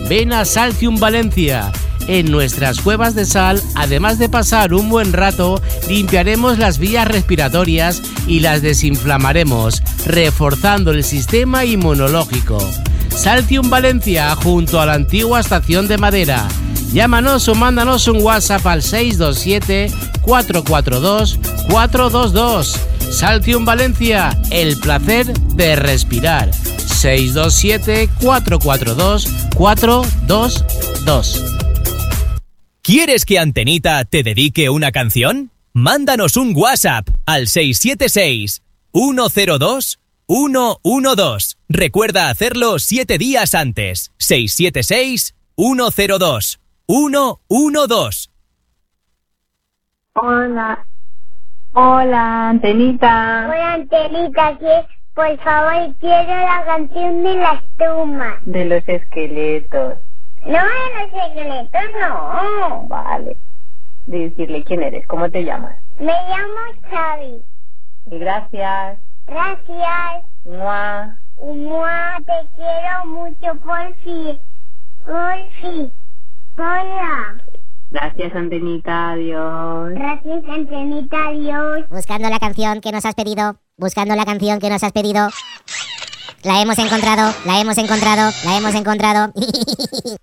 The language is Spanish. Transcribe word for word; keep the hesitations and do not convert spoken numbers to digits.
ven a Saltium Valencia. En nuestras cuevas de sal, además de pasar un buen rato, limpiaremos las vías respiratorias y las desinflamaremos, reforzando el sistema inmunológico. Saltium Valencia, junto a la antigua estación de Madera. Llámanos o mándanos un WhatsApp al seis dos siete, cuatro cuatro dos, cuatro dos dos. Saltium Valencia, el placer de respirar. seis dos siete, cuatro cuatro dos, cuatro dos dos. ¿Quieres que Antenita te dedique una canción? Mándanos un WhatsApp al seis siete seis, uno cero dos, uno uno dos. Recuerda hacerlo siete días antes. seis siete seis, uno cero dos, uno uno dos. Hola. Hola, Antenita. Hola, Antenita, que por favor quiero la canción de las tumbas. De los esqueletos. No, de los esqueletos no. Vale. Decirle quién eres, ¿cómo te llamas? Me llamo Xavi. Y gracias. Gracias. Mua. Mua, te quiero mucho, porfi. Porfi. Hola. Gracias, Antenita, adiós. Gracias, Antenita, adiós. Buscando la canción que nos has pedido. Buscando la canción que nos has pedido. La hemos encontrado, la hemos encontrado, la hemos encontrado.